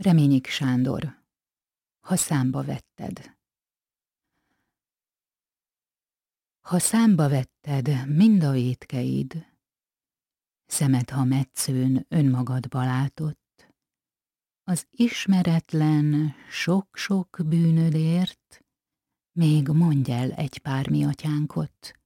Reményik Sándor. Ha számba vetted. Ha számba vetted mind a vétkeid, szemed, ha metszőn önmagadba látott, az ismeretlen sok-sok bűnödért még mondj el egy pár mi atyánkot.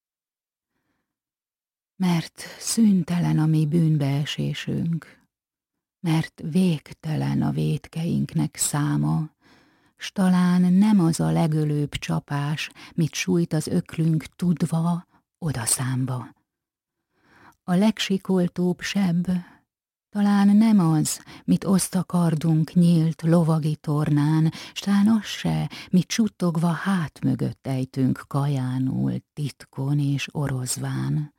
Mert szüntelen a mi bűnbeesésünk, mert végtelen a vétkeinknek száma, s talán nem az a legölőbb csapás, mit sújt az öklünk tudva, odaszámba. A legsikoltóbb seb talán nem az, mit osztakardunk nyílt lovagi tornán, s talán az se, mit suttogva hát mögött ejtünk kajánul, titkon és orozván.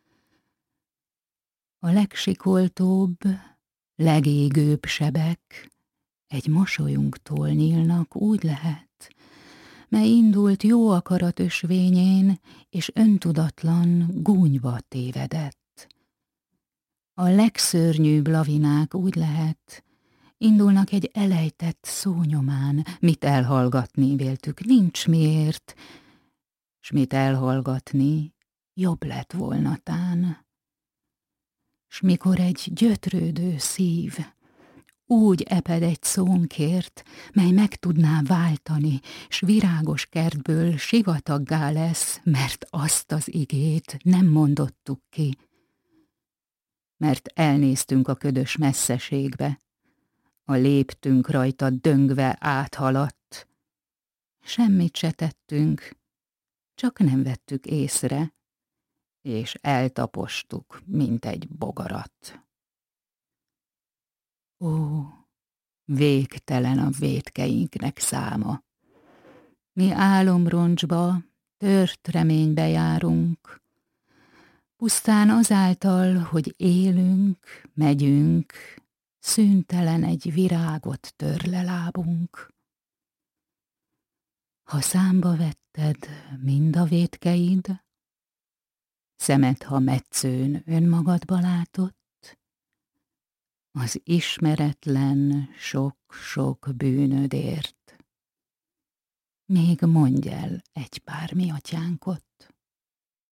A legsikoltóbb, legégőbb sebek egy mosolyunktól nyílnak, úgy lehet, mely indult jó akarat ösvényén, és öntudatlan gúnyba tévedett. A legszörnyűbb lavinák, úgy lehet, indulnak egy elejtett szónyomán, mit elhallgatni véltük nincs miért, s mit elhallgatni jobb lett volna tán. S mikor egy gyötrődő szív úgy eped egy szónkért, mely meg tudná váltani, s virágos kertből sivataggá lesz, mert azt az igét nem mondottuk ki. Mert elnéztünk a ködös messzeségbe, a léptünk rajta döngve áthaladt. Semmit se tettünk, csak nem vettük észre, és eltapostuk, mint egy bogarat. Ó, végtelen a vétkeinknek száma. Mi álomroncsba, tört reménybe járunk, pusztán azáltal, hogy élünk, megyünk, szüntelen egy virágot tör le lábunk. Ha számba vetted mind a vétkeid, szemed, ha metszőn önmagadba látott, az ismeretlen sok-sok bűnödért még mondj el egy pár mi atyánkot.